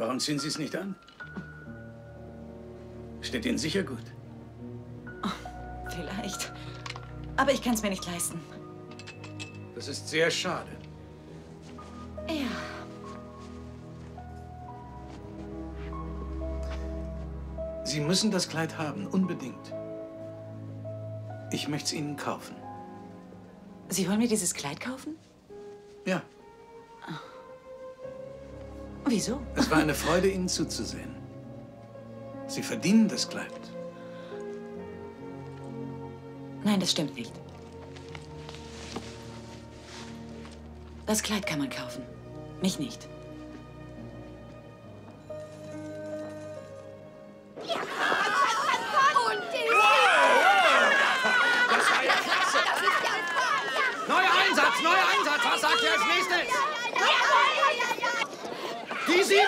Warum ziehen Sie es nicht an? Steht Ihnen sicher gut. Oh, vielleicht. Aber ich kann es mir nicht leisten. Das ist sehr schade. Ja. Sie müssen das Kleid haben, unbedingt. Ich möchte es Ihnen kaufen. Sie wollen mir dieses Kleid kaufen? Ja. Wieso? Es war eine Freude, Ihnen zuzusehen. Sie verdienen das Kleid. Nein, das stimmt nicht. Das Kleid kann man kaufen. Mich nicht. Ja. Das war ja klasse. Neuer Einsatz, neuer Einsatz. Was sagt ihr als nächstes? Die 7!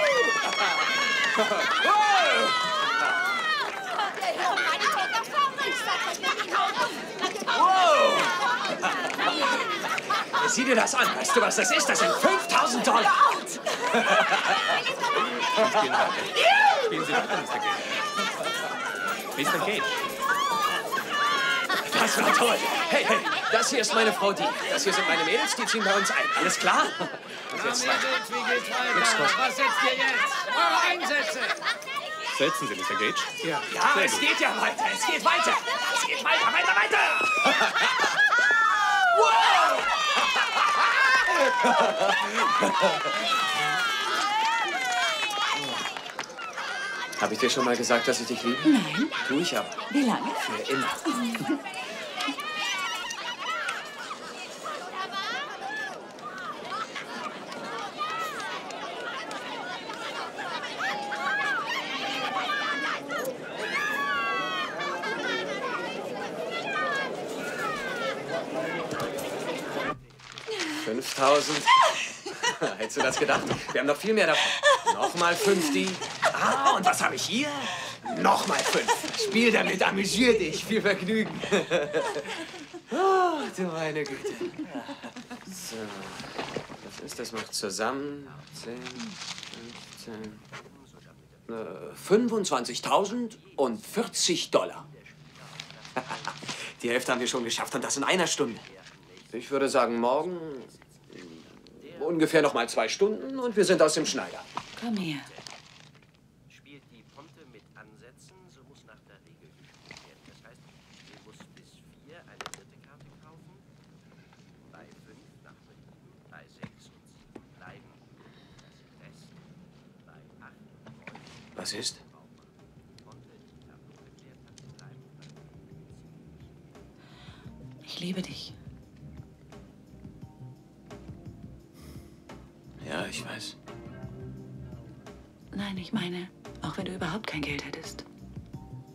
Sieh dir das an. Weißt du, was das ist? Das sind $5.000. Spielen Sie weiter, Mr. Gage. Mr. Gage. Das war toll. Hey, hey, das hier ist meine Frau Dee. Das hier sind meine Mädels, die ziehen bei uns ein. Alles klar? Und jetzt weiter. Wie geht's weiter? Nix los. Was setzt ihr jetzt? Eure Einsätze! Setzen Sie, Mr. Gage. Ja, es geht ja weiter. Es geht weiter. Es geht weiter, weiter, weiter. Wow! Habe ich dir schon mal gesagt, dass ich dich liebe? Nein. Tu ich aber. Wie lange? Für immer. $5.000. Hättest du das gedacht? Wir haben noch viel mehr davon. Nochmal 50. Ah, und was habe ich hier? Nochmal 5. Spiel damit, amüsier dich. Viel Vergnügen. Oh, du meine Güte. So, was ist das noch zusammen? 10, 15... 25.000 und $40. Die Hälfte haben wir schon geschafft und das in einer Stunde. Ich würde sagen, morgen ungefähr noch mal 2 Stunden und wir sind aus dem Schneider. Komm her. Spielt die Ponte mit Ansätzen, so muss nach der Regel gespielt werden. Das heißt, ihr müsst bis 4 eine dritte Karte kaufen, bei 5 nach Belieben, bei 6 und 7 bleiben, das Rest bei 8 und 9. Was ist? Ich liebe dich. Ja, ich weiß. Nein, ich meine, auch wenn du überhaupt kein Geld hättest.